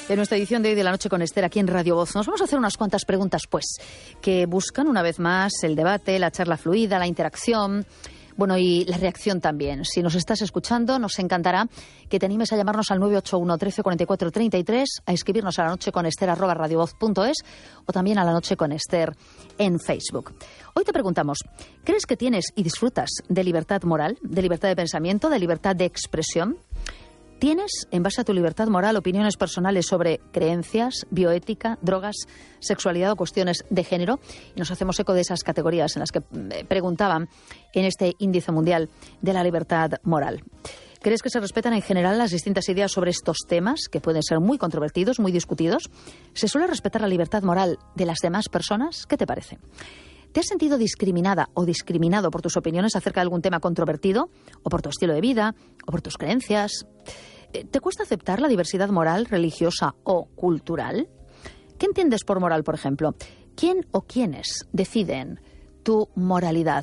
En nuestra edición de hoy de La Noche con Esther, aquí en Radio Voz, nos vamos a hacer unas cuantas preguntas, pues, que buscan una vez más el debate, la charla fluida, la interacción, bueno, y la reacción también. Si nos estás escuchando, nos encantará que te animes a llamarnos al 981 13 44 33, a escribirnos a lanocheconester@radiovoz.es o también a La Noche con Esther en Facebook. Hoy te preguntamos, ¿crees que tienes y disfrutas de libertad moral, de libertad de pensamiento, de libertad de expresión? ¿Tienes, en base a tu libertad moral, opiniones personales sobre creencias, bioética, drogas, sexualidad o cuestiones de género? Y nos hacemos eco de esas categorías en las que preguntaban en este índice mundial de la libertad moral. ¿Crees que se respetan en general las distintas ideas sobre estos temas, que pueden ser muy controvertidos, muy discutidos? ¿Se suele respetar la libertad moral de las demás personas? ¿Qué te parece? ¿Te has sentido discriminada o discriminado por tus opiniones acerca de algún tema controvertido? ¿O por tu estilo de vida? ¿O por tus creencias? ¿Te cuesta aceptar la diversidad moral, religiosa o cultural? ¿Qué entiendes por moral, por ejemplo? ¿Quién o quiénes deciden tu moralidad?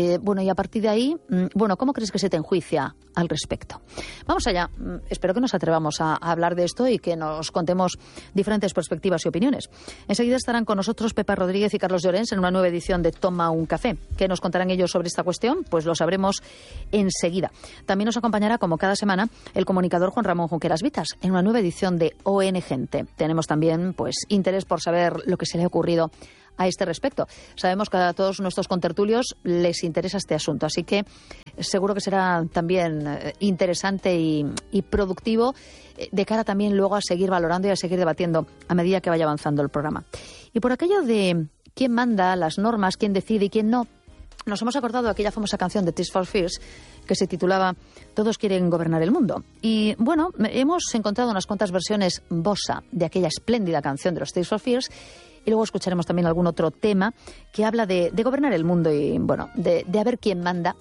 Y a partir de ahí, ¿cómo crees que se te enjuicia al respecto? Vamos allá. Espero que nos atrevamos a hablar de esto y que nos contemos diferentes perspectivas y opiniones. Enseguida estarán con nosotros Pepa Rodríguez y Carlos Llorens en una nueva edición de Toma un Café. ¿Qué nos contarán ellos sobre esta cuestión? Pues lo sabremos enseguida. También nos acompañará, como cada semana, el comunicador Juan Ramón Junqueras Vitas en una nueva edición de ON Gente. Tenemos también, interés por saber lo que se le ha ocurrido a este respecto. Sabemos que a todos nuestros contertulios les interesa este asunto, así que seguro que será también interesante y productivo de cara también luego a seguir valorando y a seguir debatiendo a medida que vaya avanzando el programa. Y por aquello de quién manda las normas, quién decide y quién no, nos hemos acordado de aquella famosa canción de Tears for Fears que se titulaba Todos quieren gobernar el mundo. Y hemos encontrado unas cuantas versiones bossa de aquella espléndida canción de los Tears for Fears. Y luego escucharemos también algún otro tema que habla de gobernar el mundo y, de a ver quién manda,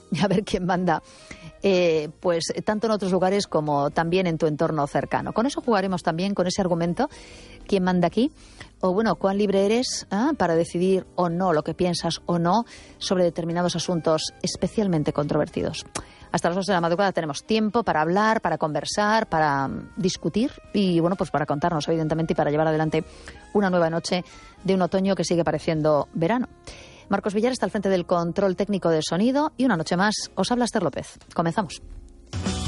tanto en otros lugares como también en tu entorno cercano. Con eso jugaremos también, con ese argumento, quién manda aquí, o cuán libre eres para decidir o no lo que piensas o no sobre determinados asuntos especialmente controvertidos. Hasta las 2 de la madrugada tenemos tiempo para hablar, para conversar, para discutir y, para contarnos, evidentemente, y para llevar adelante una nueva noche de un otoño que sigue pareciendo verano. Marcos Villar está al frente del control técnico de sonido y una noche más os habla Esther López. Comenzamos.